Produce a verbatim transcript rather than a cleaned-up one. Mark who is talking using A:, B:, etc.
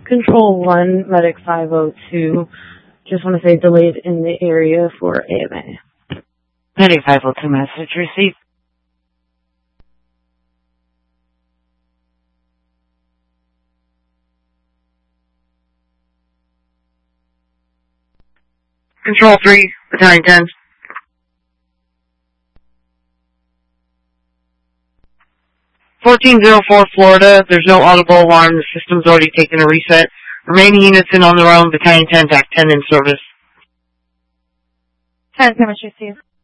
A: Control one, Medic five oh two. Just want to say delayed in the area for A M A.
B: Medic five oh two, message received.
C: Control three, Battalion ten. fourteen oh four, Florida. There's no audible alarm. The system's already taken a reset. Remaining units in on their own. Battalion ten, T A C ten in service.
D: ten, message received.